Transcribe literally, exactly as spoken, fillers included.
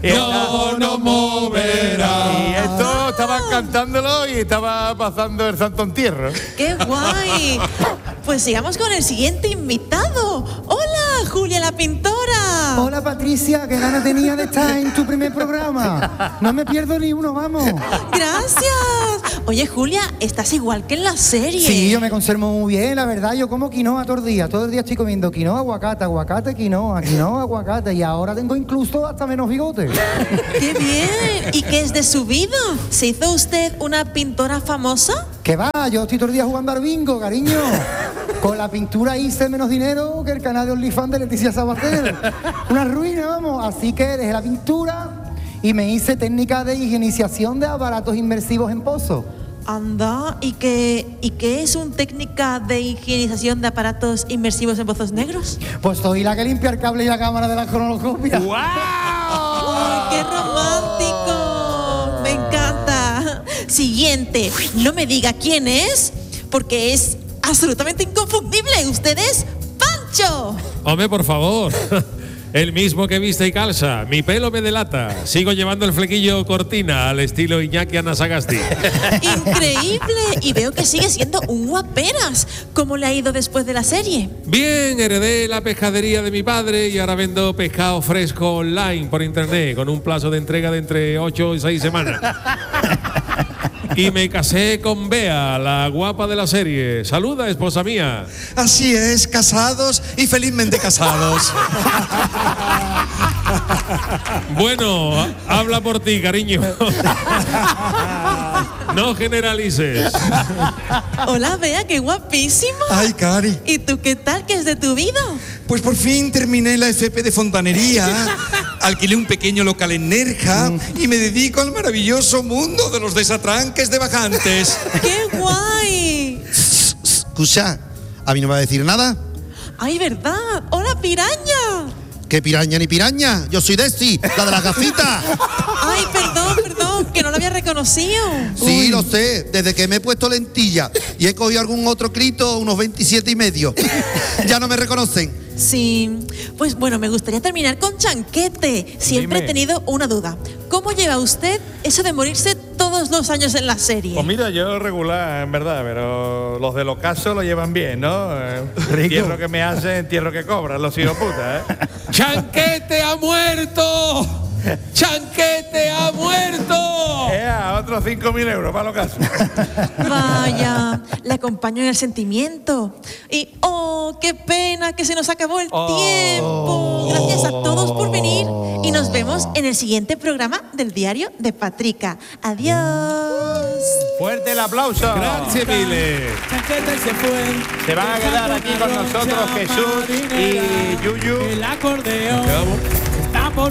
no nos moverá. Y esto estaban cantándolo y estaba pasando el Santo Entierro. ¡Qué guay! Pues sigamos con el siguiente invitado. ¡Hola, Julia la pintora! Hola, Patricia, qué ganas tenía de estar en tu primer programa. No me pierdo ni uno, vamos. ¡Gracias! Oye, Julia, estás igual que en la serie. Sí, yo me conservo muy bien, la verdad. Yo como quinoa todo el día. Todo el día estoy comiendo quinoa, aguacate, aguacate, quinoa, quinoa, aguacate. Y ahora tengo incluso hasta menos bigote. ¡Qué bien! ¿Y qué es de su vida? ¿Se hizo usted una pintora famosa? ¿Qué va? Yo estoy todo el día jugando al bingo, cariño. Con la pintura hice menos dinero que el canal de OnlyFans de Leticia Sabater. Una ruina, vamos. Así que dejé la pintura y me hice técnica de higienización de aparatos inmersivos en pozo. Anda, ¿y qué, ¿y qué es una técnica de higienización de aparatos inmersivos en pozos negros? Pues soy la que limpia el cable y la cámara de la cronoscopia. ¡Wow! ¡Ay, qué romántico! Me encanta. Siguiente, no me diga quién es, porque es absolutamente inconfundible. Usted es Pancho. Hombre, por favor. El mismo que viste y calza. Mi pelo me delata. Sigo llevando el flequillo cortina al estilo Iñaki Anasagasti. Increíble. Y veo que sigue siendo un guaperas. ¿Cómo le ha ido después de la serie? Bien, heredé la pescadería de mi padre y ahora vendo pescado fresco online por internet con un plazo de entrega de entre ocho y seis semanas. Y me casé con Bea, la guapa de la serie. Saluda, esposa mía. Así es, casados y felizmente casados. Bueno, habla por ti, cariño. No generalices. Hola, Bea, qué guapísima. Ay, Cari. ¿Y tú qué tal? ¿Qué es de tu vida? Pues por fin terminé la F P de fontanería, alquilé un pequeño local en Nerja y me dedico al maravilloso mundo de los desatranques de bajantes. ¡Qué guay! Escucha, ¿a mí no me va a decir nada? ¡Ay, verdad! ¡Hola, piraña! ¿Qué piraña ni piraña? Yo soy Desti, la de las gafitas. ¡Ay, perdón, perdón! Que no lo había reconocido. Sí, Uy. lo sé, desde que me he puesto lentilla y he cogido algún otro crito, unos veintisiete y medio. Ya no me reconocen. Sí, pues bueno, me gustaría terminar con Chanquete. Siempre Dime. he tenido una duda. ¿Cómo lleva usted eso de morirse todos los años en la serie? Pues mira, yo regular, en verdad, pero los del ocaso lo llevan bien, ¿no? Eh, Entierro que me hacen, entierro que cobran, los hijos puta, ¿eh? ¡Chanquete ha muerto! ¡Chanquete ha muerto! Ea, otros cinco mil euros para los casos. Vaya, le acompaño en el sentimiento. Y, oh, qué pena que se nos acabó el Oh. tiempo. Gracias a todos por venir y nos vemos en el siguiente programa del Diario de Patrica. Adiós. Fuerte el aplauso. Grazie mille. Chanquete se fue. Se van a quedar aquí con nosotros Jesús y Yuyu. El acordeón.